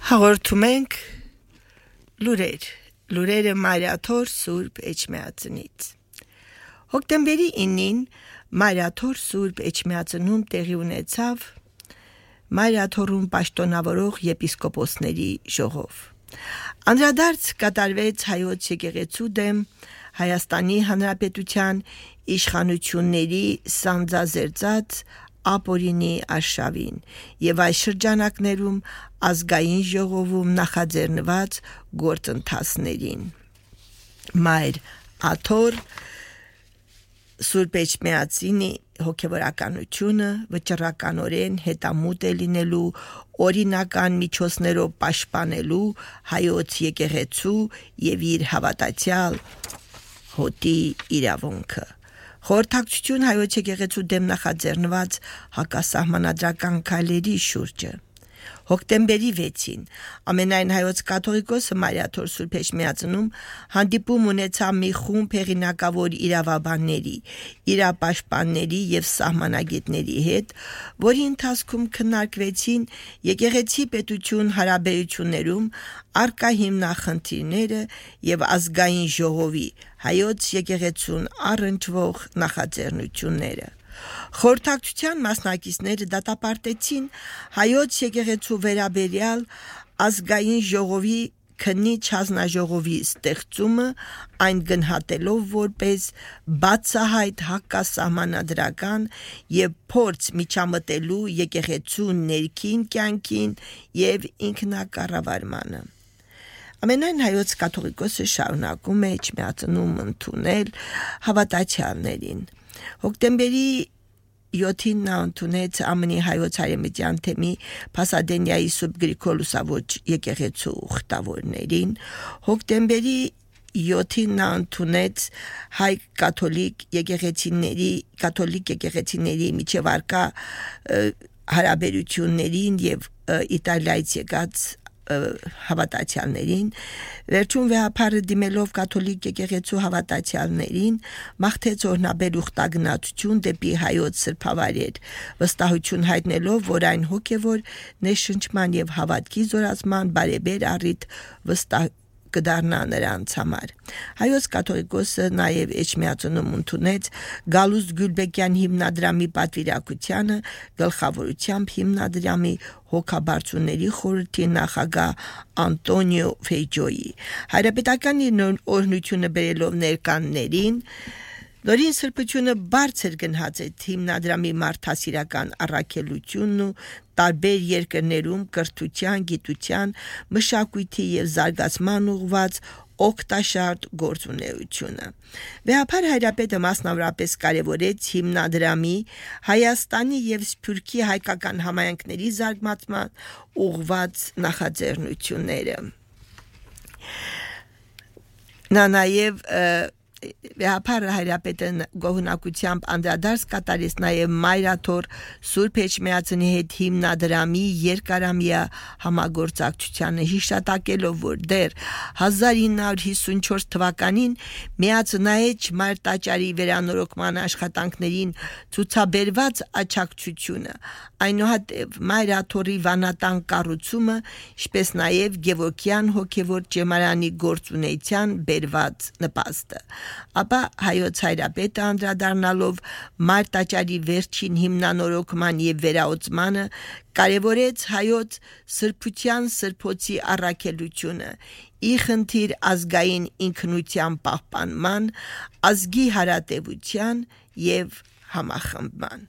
Հաղորդում ենք լուրերը Մարիաթոր Սուրբ Էջմիածնից։ Հոկտեմբերի 9-ին Մարիաթոր Սուրբ Էջմիածնում տեղի ունեցավ Մարիաթորում պաշտոնավորող եպիսկոպոսների ժողով։ Անդրադարձ կատարվեց հայոց եկեղեցու դեմ Հայաստանի Հանրապետության իշխանությունների սանձազերծած ապօրինի արշավին եւ այս շրջանակներում ազգային ժողովում նախաձեռնված գործընթացներին։ Մայր Աթոր Սուրբ Էջմիածնի հոգևորականությունը վճռականորեն հետամուտ է լինելու օրինական միջոցներով պաշտպանելու հայոց եկեղեցու եւ իր հավատացյալ հոտի իրավունքը։ Խորհրդակցություն հայոց եկեղեցու դեմ նախաձեռնված հակասահմանադրական քայլերի շուրջը։ Հոկտեմբերի 6-ին ամենայն հայոց կաթողիկոսը Մարիաթոր Սուրբ Էջմիածնում հանդիպում ունեցավ մի խումբ հեղինակավոր իրավաբանների, իրապաշտպանների եւ սահմանագետների հետ, որի ընթացքում քննարկվեցին եկեղեցի պետություն հարաբերություններում առկա հիմնախնդիրները եւ ազգային ժողովի հայոց եկեղեցուն առնչվող նախաձեռնությունները։ Խորհրդակցության մասնակիցները դատապարտեցին հայոց եկեղեցու վերաբերյալ ազգային ժողովի քննիչ հանձնաժողովի ստեղծումը, այն գնահատելով որպես բացահայտ հակասահմանադրական եւ փորձ միջամտելու եկեղեցու ներքին կյանքին եւ ինքնակառավարմանը։ Ամենայն հայոց կաթողիկոսը շարունակում է Էջմիածնում ընդունել հավատացյալներին։ Հոկտեմբերի 7-ին նա ընդունեց ԱՄՆ հայոց արևմտյան թեմի Փասադենիայի Սուրբ Գրիգոր Լուսավոր եկեղեցու ուխտավորներին։ Հոկտեմբերի 7-ին նա ընդունեց հայ կաթոլիկ եկեղեցիների միջև առկա հարաբերություններին եւ Իտալիայից եկած հավատացյալներին, վերջում վեհապարը դիմելով կաթոլիկ եկեղեցու հավատացյալներին մաղթեց օրհնաբեր ուխտագնացություն դեպի հայոց սրբավայրեր, վստահություն հայտնելով, որ այն հոգևոր ներշնչման եւ հավատքի զորացման բարեբեր առիթ վստահ կդառնա նրանց համար։ Հայոց կաթողիկոսը նաև Էջմիածնում ընդունեց Գալուստ Գյուլբեկյան հիմնադրամի պատվիրակությանը գլխավորությամբ հիմնադրամի հոգաբարձուների խորհրդի նախագահ Անտոնիո Ֆեյջոյի։ Հայրապետական օրհնությունը բերելով ներկաններին Նորին սրբությունը բարձր գնահատեց հիմնադրամի մարդասիրական առաքելությունն ու տարբեր երկրներում կրթության, գիտության, մշակույթի եւ զարգացման ուղղված օգտաշարժ գործունեությունը։ Վեհապար հայրապետը մասնավորապես կարևորեց հիմնադրամի Հայաստանի եւ Սփյուռքի հայկական համայնքների զարգացման ուղղված նախաձեռնությունները։ Նա նաեւ Վեհապար հայրապետը գոհունակությամբ անդրադարձ կատարեց նաև Մարիաթոր Սուրբ Էջմիածնի հետ հիմնադրամի երկարամյա համագործակցությանը, հիշատակելով, որ դեռ 1954 թվականին Միածնահեջ մարտաճարի վերանորոգման աշխատանքներին ցուցաբերված աջակցությունը, այնուհետև Մարիաթորի վանատան կառուցումը, ինչպես նաև Գևորգյան հոգևոր ճեմարանի գործունեության բերված նպաստը։ Ապա հայոց հայրապետը անդրադառնալով մարտաճարի վերջին հիմնանորոգման եւ վերահսկմանը կարևորեց հայոց սրբության սրբոցի առաքելությունը, ի խնդիր ազգային ինքնության պահպանման, ազգի հարատևության եւ համախմբման։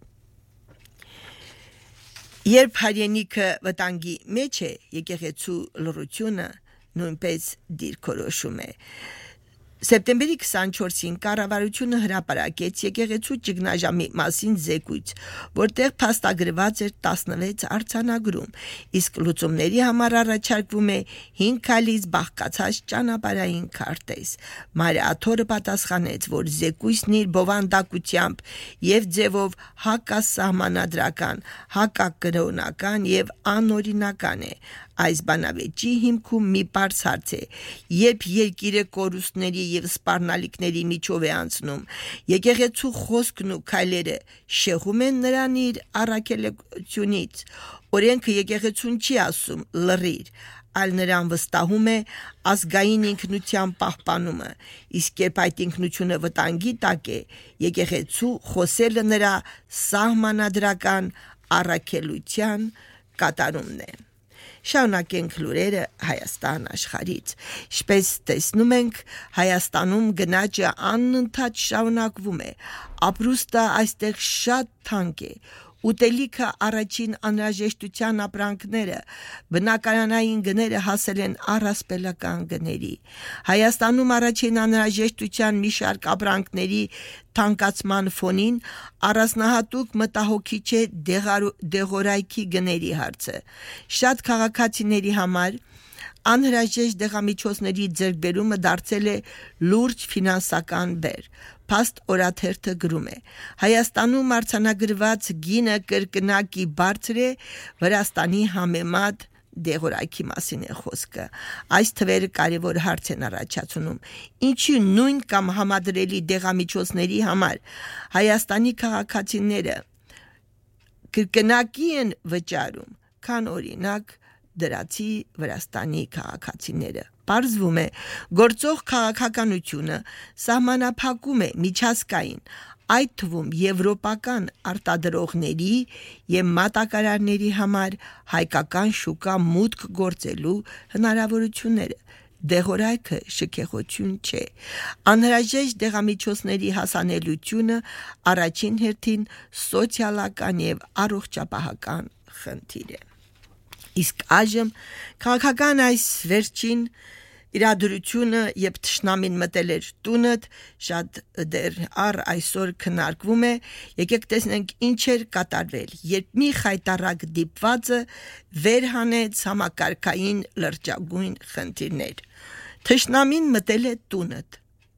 Երբ հայրենիքը վտանգի մեջ է, եկեղեցու լռությունը նույնպես դիրքորոշում է։ Սեպտեմբերի 24-ին կառավարությունը հրապարակեց եկեղեցու ճգնաժամի մասին զեկույց, որտեղ փաստագրված էր 16 արձանագրում, իսկ լուծումների համար առաջարկվում է 5 քայլից բաղկացած ճանապարհային քարտեզ։ Մարիաթորը պատասխանեց, որ զեկույցն իր բովանդակությամբ եւ ձևով հակասահմանադրական, հակակրոնական եւ անօրինական է, Այս բանավեճի հիմքում մի պարզ հարց է, երբ երկիրը կորուստների և սպառնալիքների միջով է անցնում, եկեղեցու խոսքն ու քայլերը շեղում են նրան իր առաքելությունից, օրենքը եկեղեցուն չի ասում լռիր, այլ նրան վստահում է ազգային ինքնության պահպանումը, իսկ երբ այդ ինքնությունը վտանգի տակ է, եկեղեցու խոսելը նրա սահմանադրական առաքելության կատարումն է։ Շարունակենք լուրերը Հայաստան աշխարհից։ Ինչպես տեսնում ենք, Հայաստանում գնաճը անընդհատ շարունակվում է։ Ապրուստը այստեղ շատ թանկ է։ Ուտելիքը առաջին անհրաժեշտության ապրանքները, բնակարանային գները հասել են առասպելական գների։ Հայաստանում առաջին անհրաժեշտության մի շարք ապրանքների թանկացման ֆոնին առանձնահատուկ մտահոգիչ է դեղորայքի գների հարցը։ Շատ քաղաքացիների համար անհրաժեշտ դեղամիջոցների ձեռքբերումը դարձել է լուրջ ֆինանսական բեռ։ Փաստ օրաթերթը գրում է. Հայաստանում արձանագրված գինը կրկնակի բարձր է, Վրաստանի համեմատ դեղորայքի մասին է խոսքը։ Այս թվերը կարևոր հարց են առաջացնում. ինչի նույն կամ համադրելի դեղամիջոցների համար Հայաստանի քաղաքացիները կրկնակի են վճարում, քան օրինակ դրացի Վրաստանի քաղաքացիները։ Պարզվում է, գործող քաղաքականությունը սահմանափակում է միջազգային, այդ թվում եվրոպական արտադրողների և մատակարարների համար հայկական շուկա մուտք գործելու հնարավորությունները։ Դեղորայքը շքեղություն չէ։ Անհրաժեշտ դեղամիջոցների հասանելիությունը առաջին հերթին սոցիալական և առողջապահական խնդիր է։ Իսկ այժմ քաղաքական այս վերջին իրադրությունը, երբ թշնամին մտել էր տունդ, շատ դեռ առ այսօր քննարկվում է, եկեք տեսնենք ինչ էր կատարվել, երբ մի խայտառակ դիպվածը վերհանեց համակարգային լրջագույն խնդիրներ։ Թշնամին մտել է տունդ,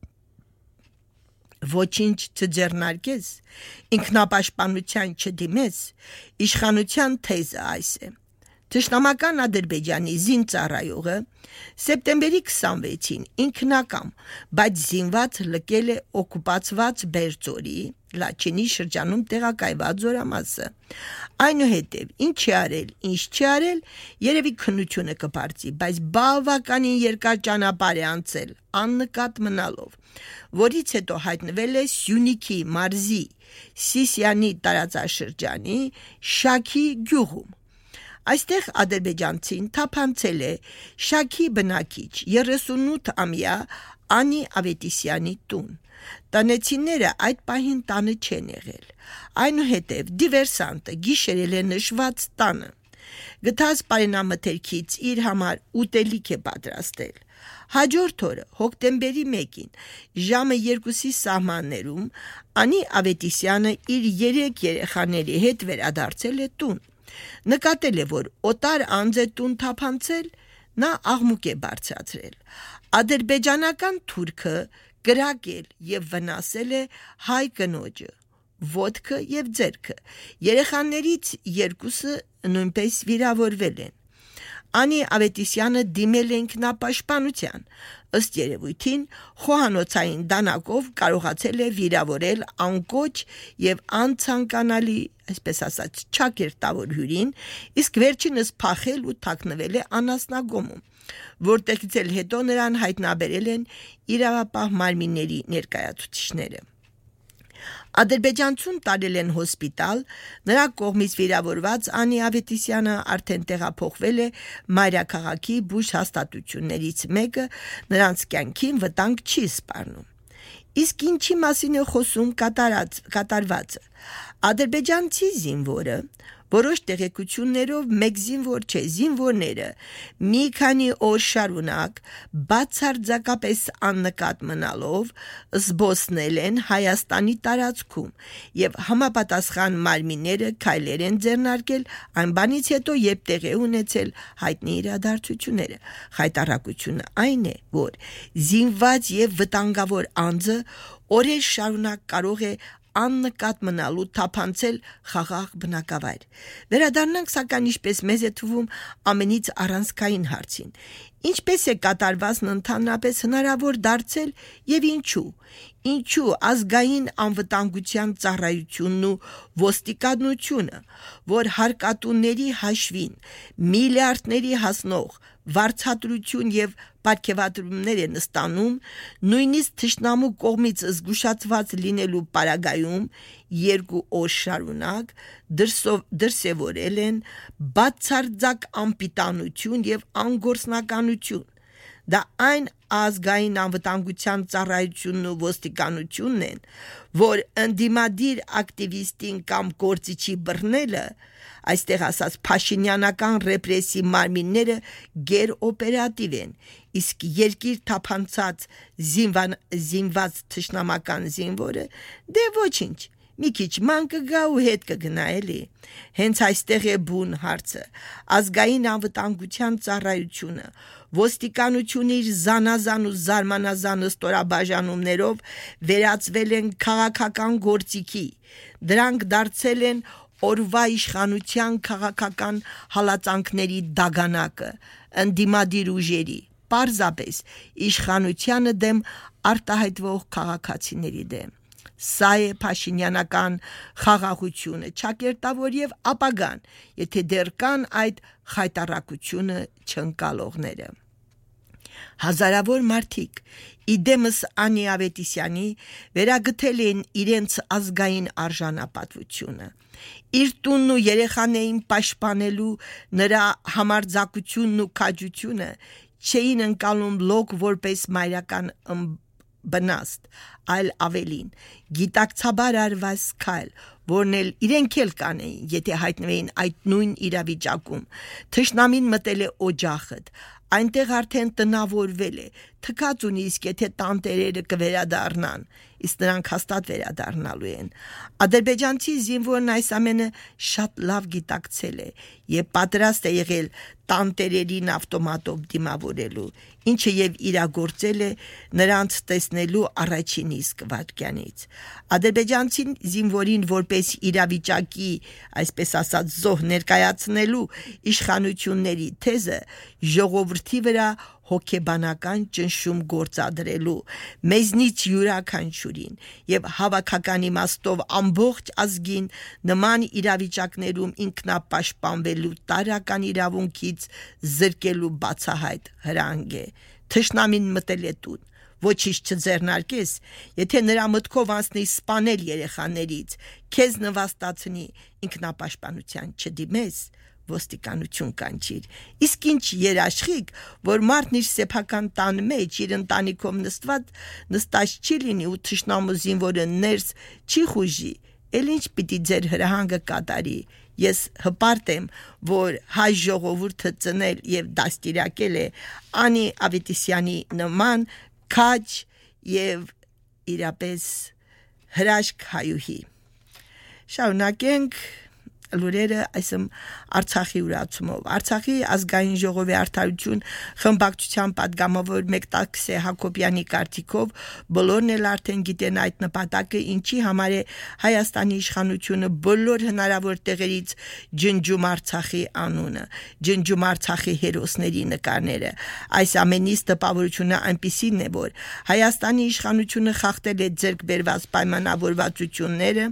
ոչինչ չձեռնարկես, ինքնապաշտպանության չդիմես, իշխանության թեզը այս է։ Թշնամական Ադրբեջանի զինծառայողը սեպտեմբերի 26-ին ինքնակամ, բայց զինված լքել է օկուպացված Բերձորի, Լաչինի շրջանում տեղակայված զորամասը։ Այնուհետև ինչ է արել, ինչ չի արել, երևի քննությունը կբարձի, բայց բավականին երկար ճանապարհ է անցել, աննկատ մնալով, որից հետո հայտնվել է Սյունիքի մարզի Սիսիանի տարածաշրջանի Շաքի գյուղում։ Այստեղ ադրբեջանցին թափանցել է Շաքի բնակիչ 38-ամյա Անի Ավետիսյանի տուն։ Տնեցիները այդ պահին տանը չեն եղել։ Այնուհետև դիվերսանտը գիշերել է նշված տանը։ Գտած պարենամթերքից իր համար ուտելիք է պատրաստել։ Հաջորդ օրը հոկտեմբերի 1-ին ժամը 2-ի սահմաններում Անի Ավետիսյանը իր 3 երեխաների հետ վերադարձել է տուն։ Նկատել է, որ օտար անձ է տուն թափանցել, նա աղմուկ է բարձրացրել։ Ադրբեջանական թուրքը կրակել և վնասել է հայ կնոջը, ոտքը և ձեռքը։ Երեխաներից 2-ը նույնպես վիրավորվել են։ Անի Ավետիսյանը դիմել է ինքնապաշտպանության, ըստ երևույթին խոհանոցային դանակով կարողացել է վիրավորել անկոչ և անցանկանալի, այսպես ասած, ճակերտավոր հյուրին, իսկ վերջինս փախել ու թաքնվել է անասնագոմում, որտեղից էլ հետո նրան հայտնաբերել են իրավապահ մարմինների ներկայացուցիչները։ Ադրբեջանցուն տարել են հոսպիտալ, նրա կողմից վիրավորված Անի Ավետիսյանը արդեն տեղափոխվել է մայրաքաղաքի բուժ հաստատություններից մեկը, նրանց կյանքին վտանգ չի սպառնում։ Իսկ ինչի մասին է խոսում կատարվածը։ Ադրբեջանցի զինվորը որոշ տեղեկություններով մեկ զինվոր չէ, զինվորները մի քանի օր շարունակ բացարձակապես աննկատ մնալով զբոսնել են Հայաստանի տարածքում և համապատասխան մարմինները քայլեր են ձեռնարկել այն բանից հետո, երբ տեղի է ունեցել հայտնի իրադարձությունները։ Խայտառակությունը այն է, որ զինված և վտանգավոր անձը օրեր շարունակ կարող է աննկատ մնալու թափանցել խաղաղ բնակավայր։ Վերադառնանք սակայն ինչպես մեզ է թվում ամենից առանցքային հարցին. ինչպես է կատարվածն ընդհանրապես հնարավոր դարձել եւ ինչու ազգային անվտանգության ծառայությունն ու ոստիկանությունը, որ հարկատուների հաշվին միլիարդների հասնող վարձատրություն եւ պարգևատրումներ են ստանում, նույնիսկ թշնամու կողմից զգուշացված լինելու պարագայում 2 օր շարունակ դրսևորել են բացարձակ անպիտանություն եւ անգործնականություն։ Դա այն ազգային անվտանգության ծառայությունն ու ոստիկանությունն են, որ ընդդիմադիր ակտիվիստին կամ գործիչի բռնելը, այստեղ ասած փաշինյանական ռեպրեսիվ մարմինները գերօպերատիվ են, իսկ երկիր թափանցած զինված թշնամական զինվորը դե ոչինչ, մի քիչ ման կգա ու հետ կգնա էլի։ Հենց այստեղ է բուն հարցը։ Ազգային անվտանգության ծառայությունը ոստիկանությունը իր զանազան ու զարմանազան ստորաբաժանումներով վերածվել են քաղաքական գործիքի, դրանք դարձել են օրվա իշխանության քաղաքական հալածանքների դագանակը, ընդդիմադիր ուժերի, պարզապես իշխանությանը դեմ արտահայտվող քաղաքացիների դեմ։ Սա է փաշինյանական խաղաղությունը, ճակերտավոր եւ ապագան, եթե դեռ կան այդ խայտառակությունը չընկալողները։ Հազարավոր մարդիկ իդեմս Անի Ավետիսյանի վերագտել են իրենց ազգային արժանապատվությունը։ Իր տունն ու երեխաներին պաշտպանելու նրա համարձակությունն ու քաջությունը չէին ընկալում լոկ որպես մայրական բնաստ, այլ ավելին գիտակցաբար արված քայլ, որն էլ իրենք էլ կանեին, եթե հայտնվեին այդ նույն իրավիճակում։ Թշնամին մտել է օջախդ, այնտեղ արդեն տնավորվել է, թքած ունի, իսկ եթե տանտերերը կվերադառնան, իսկ նրանք հաստատ վերադառնալու են։ Ադրբեջանցի զինվորն այս ամենը շատ լավ գիտակցել է եւ պատրաստ է եղել տանտերերին ավտոմատով դիմավորելու, ինչը եւ իրագործել է նրանց տեսնելու առաջին իսկ վայրկյանից։ Ադրբեջանցի զինվորին որպես իրավիճակի, այսպես ասած, զոհ ներկայացնելու իշխանությունների թեզը ժողովրդի վրա հոգեբանական ճնշում գործադրելու, մեզնից յուրաքանչյուրին եւ հավաքական իմաստով ամբողջ ազգին նման իրավիճակներում ինքնապաշտպանվելու տարրական իրավունքից զրկելու բացահայտ հրանգ է։ Թշնամին մտել է տուն, ոչինչ չձեռնարկես, եթե նրա մտքով անցնի սպանել երեխաներից, քեզ նվաստացնի, ինքնապաշտպանության չդիմես, ոստիկանություն կանչիր։ Իսկ ինչ երաշխիք, որ մարդն իր սեփական տան մեջ իր ընտանիքով նստած չի լինի ու թշնամու զինվորը ներս չի խուժի, էլ ինչ պիտի ձեր հրահանգը կատարի։ Ես հպարտ եմ, որ հայ ժողովուրդը ծնել եւ դաստիարակել է Անի Ավետիսյանի նման քաջ եւ իրապես հրաշք հայուհի։ Շարունակենք լուրերը այսմ Արցախի ուրացումով։ Արցախի ազգային ժողովի արդարություն խմբակցության падգամավոր Մեկտաքսե Հակոբյանի կարծիքով բոլորն էլ արդեն գիտեն այդ նպատակը, ինչի համար է Հայաստանի իշխանությունը բոլոր հնարավոր տեղերից ջնջում Արցախի անունը, ջնջում Արցախի հերոսների նկարները։ Այս ամենից տպավորությունը այնպիսին է, որ Հայաստանի իշխանությունը խախտել է ձեռք բերված պայմանավորվածությունները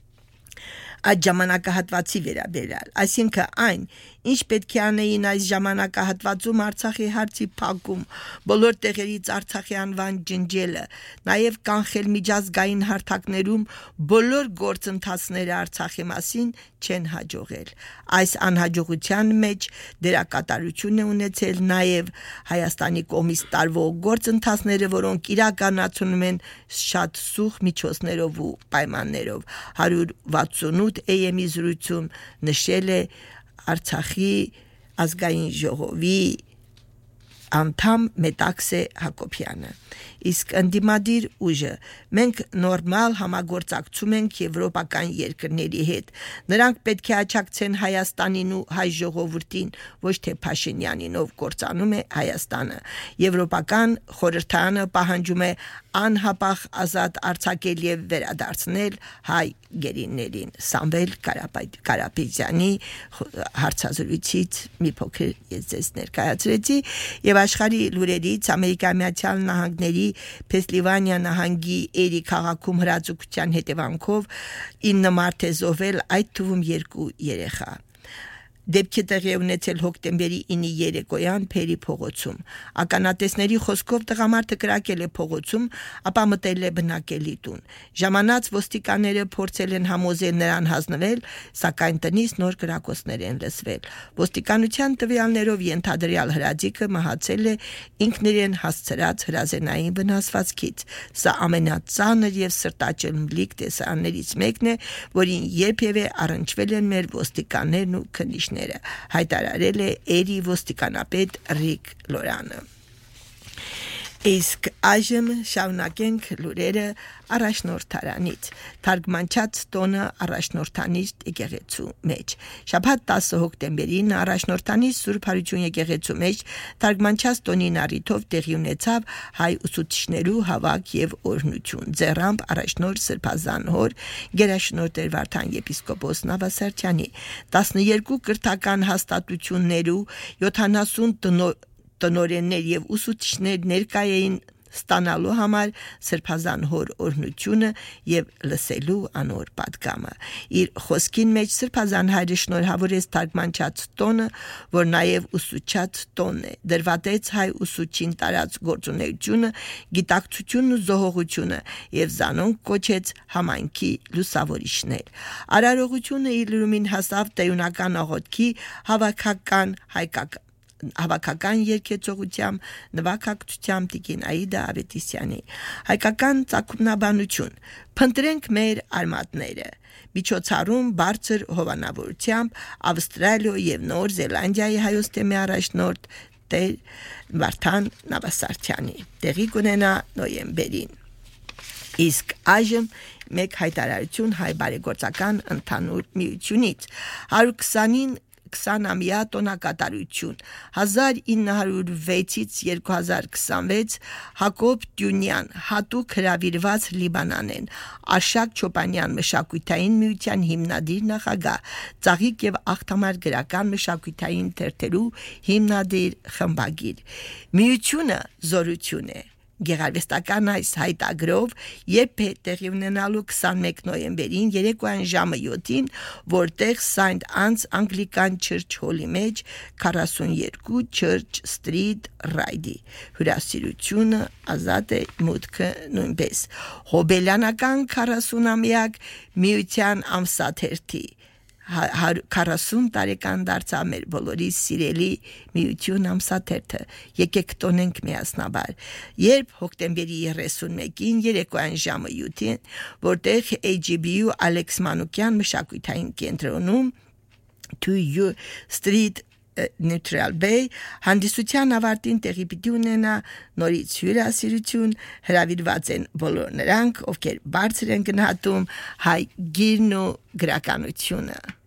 այդ ժամանակահատվածի վերաբերյալ, այսինքն այն, ինչ պետք է անեին այս ժամանակահատվածում Արցախի հարցի փակում, բոլոր տեղերից Արցախի անվան ջնջելը, նաև կանխել միջազգային հարթակներում բոլոր գործընթացները Արցախի մասին չեն հաջողել։ Այս անհաջողության մեջ դերակատարություն է ունեցել նաև Հայաստանի կողմից տարվող գործընթացները, որոնք իրականացնում են շատ սուղ միջոցներով ու պայմաններով։ 168 AM-ի զրույցում նշել է Արցախի ազգային ժողովի անդամ Մետաքսե Հակոբյանը։ Իսկ ընդդիմադիր ուժը մենք նորմալ համագործակցում ենք եվրոպական երկրների հետ։ Նրանք պետք է աջակցեն Հայաստանին ու հայ ժողովրդին, ոչ թե Փաշինյանին, ով կործանում է Հայաստանը։ Եվրոպական խորհրդարանը պահանջում է անհապաղ ազատ արձակել եւ վերադարձնել հայ գերիներին։ Սամվել Կարապետյանի հարցազրույցից մի փոքր ես ձեզ ներկայացրեցի եւ աշխարհի լուրերից Ամերիկայի Միացյալ Նահանգների Փենսիլվանիա նահանգի Էրի քաղաքում հրաձգության հետևանքով 9 մարդ է զոհվել, այդ թվում 2 երեխա։ Դեպքի տեղի ունեցել հոկտեմբերի 9-ի երեկոյան Փերի փողոցում։ Ականատեսների խոսքով տղամարդը կրակել է փողոցում, ապա մտել է բնակելի տուն։ Ժամանած ոստիկանները փորձել են համոզել նրան հանձնվել, սակայն տնից նոր կրակոցներ են լսվել։ Ոստիկանության տվյալներով ենթադրյալ հրաձիգը մահացել է ինքնիրեն հասցրած հրազենային վնասվածքից։ Սա ամենածանր եւ սրտաճնլիկ տեսարաններից մեկն է, որին երբևէ առնչվել են մեր ոստիկաններն ու քննիչները, հայտարարել է Էրի ոստիկանապետ Ռիկ Լորանը։ Իսկ այժմ շարունակենք լուրերը առաջնորդարանից։ Թարգմանչած տոնը առաջնորդանիստ եկեղեցու մեջ։ Շաբաթ 10 հոկտեմբերին առաջնորդանիստ Սուրբ Հարություն եկեղեցու մեջ թարգմանչած տոնին առիթով տեղի ունեցավ հայ ուսուցիչներու հավաք եւ օրհնություն։ Ձեռամբ առաջնորդ Սրբազան հոր գերաշնորհ Տեր Վարդան եպիսկոպոս Նավասարդյանի 12 կրթական հաստատություններու 70 տնօրեններ եւ ուսուցիչներ ներկայ էին ստանալու համար Սրբազան հոր օրհնությունը եւ լսելու անոր պատգամը։ Իր խոսքին մեջ Սրբազան հայրը շնորհավորեց թարգմանչած տոնը, որ նաեւ ուսուցչած տոնն է, դրվատեց հայ ուսուցչին տարած գործունեությունը, գիտակցությունն ու զոհողությունը եւ զանոնք կոչեց համայնքի լուսավորիչներ։ Արարողությունը իր լուրումին հասավ տեյունական աղոթքի հավաքական երկեցողությամբ նվագակցությամբ Տիկին Աիդա Ավետիսյանի հայկական ծագումնաբանություն փնտրենք մեր արմատները միջոցառում բարձր հովանավորությամբ Ավստրալիա եւ Նոր Զելանդիայի հայոց թեմի առաջնորդ Տեր Վարդան Նավասարդյանի տեղի կունենա նոյեմբերին։ Իսկ այժմ մեկ հայտարարություն հայ բարեգործական ընդհանուր միությունից 120-ամյա տոնակատարություն 1906-ից 2026 Հակոբ Տյունյան հատուկ հրավիրված Լիբանանեն Արշակ Չոպանյան մշակութային միության հիմնադիր նախագահ Ծաղիկ եւ Աղթամար գրական մշակութային թերթերու հիմնադիր խմբագիր միությունը զորություն է Գեղարվեստական այս հայտագրով երբ է տեղի ունենալու 21 նոյեմբերին երեկոյան ժամը 7-ին, որտեղ Saint Anne's Anglican Church Hall-ի մեջ 42 Church Street Ride-ի հյուրասիրությունը ազատ է մուտքը նույնպես հոբելյանական 40-ամյակ միության ամսաթերթի 40 տարեկան դարձավ մեր բոլորի սիրելի միություն ամսաթերթը եկեք տոնենք միասնաբար երբ հոկտեմբերի 31-ին երեկոյան ժամը 7-ին որտեղ AGBU Ալեքս Մանուկյան մշակութային կենտրոնում 2 Street Neutral Bay հանդիսության ավարտին տեղի պիտի ունենա նորից հյուրասիրություն հրավիրված են բոլոր նրանք ովքեր բարձր են գնահատում հայ գիրն ու գրականությունը